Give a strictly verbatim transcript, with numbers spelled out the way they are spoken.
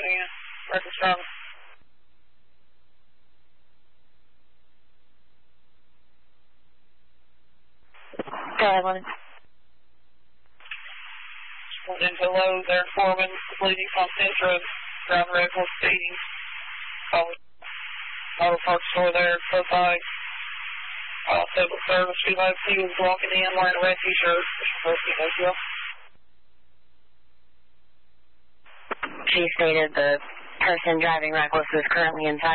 Yeah, reckless driving. Go ahead, Lennon. Went into Lowe's there, Foreman, leading on Centro, driving reckless, speeding. Called auto parts store there, close by. Uh, civil service, realized he was walking in wearing a red t-shirt. She stated the person driving reckless is currently inside.